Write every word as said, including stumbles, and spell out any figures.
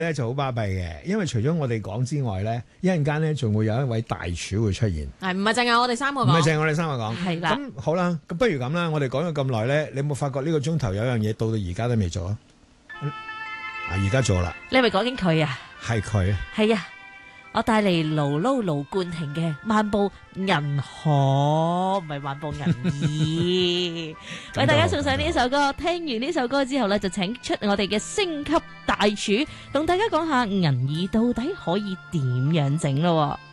咧就好巴閉嘅，因為除咗我哋講之外咧，一陣間咧仲會有一位大廚會出現。 係唔係淨係我哋三個講？ 唔係淨係我哋三個講。 係啦。 咁好啦，咁不如咁啦，我哋講咗咁耐咧，你有冇發覺呢個鐘頭有樣嘢到到而家都未做啊？啊，而家做啦。 你係咪講緊佢啊？ 係佢。 係啊。我帶嚟盧撈盧冠廷嘅漫步銀河，唔係漫步銀耳。為大家送上呢一首歌，聽完呢首歌之後呢，就請出我哋嘅星級大廚，同大家講下銀耳到底可以點樣整咯。